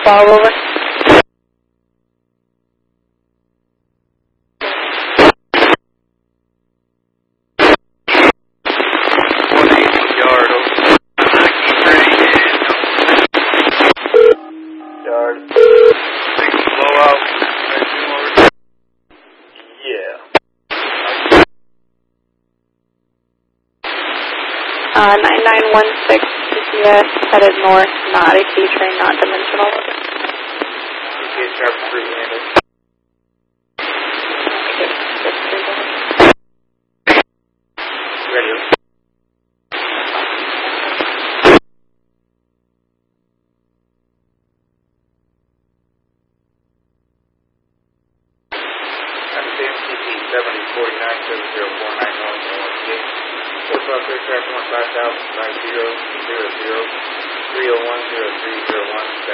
12 over. Yard. Big blowout. Yeah. 9916 PCS headed north, not a K-train, not dimensional. PCS sharp 3 handed. Radio. MCMCP 70497049 north and 1 aircraft 15,090 3010301.